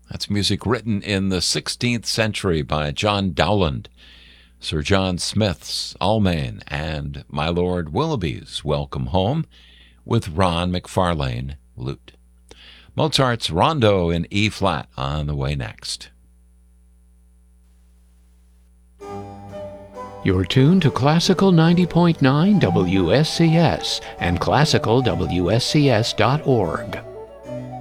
That's music written in the 16th century by John Dowland, Sir John Smith's Almain, and My Lord Willoughby's Welcome Home with Ron McFarlane, lute. Mozart's Rondo in E-flat on the way next. You're tuned to Classical 90.9 WSCS and classicalwscs.org.